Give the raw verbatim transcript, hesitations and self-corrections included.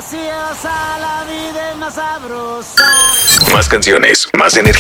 graciosa, la vida es más sabrosa. Más canciones, más energía.